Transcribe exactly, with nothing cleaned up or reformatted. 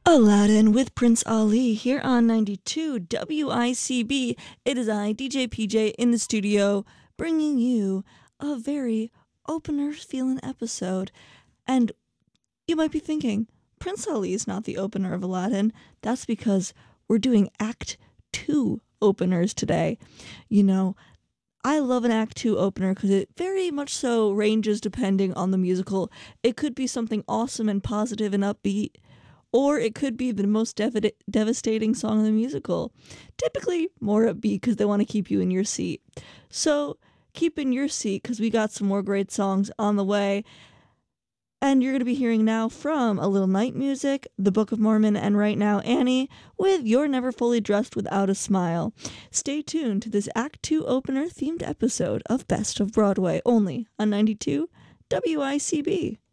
Aladdin with Prince Ali here on ninety-two W I C B. It is I, D J P J, in the studio, bringing you a very opener feeling episode. And you might be thinking, Prince Ali is not the opener of Aladdin. That's because we're doing Act two openers today. You know, I love an Act two opener because it very much so ranges depending on the musical. It could be something awesome and positive and upbeat, or it could be the most dev- devastating song in the musical. Typically more upbeat because they want to keep you in your seat. So keep in your seat because we got some more great songs on the way. And you're going to be hearing now from A Little Night Music, The Book of Mormon, and right now Annie with You're Never Fully Dressed Without a Smile. Stay tuned to this Act two opener themed episode of Best of Broadway, only on ninety-two W I C B.